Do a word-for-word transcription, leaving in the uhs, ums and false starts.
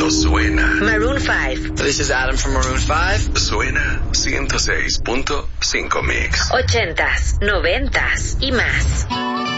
Solo suena. Maroon five. This is Adam from Maroon five. Suena ciento seis punto cinco Mix. Ochentas, noventas y más.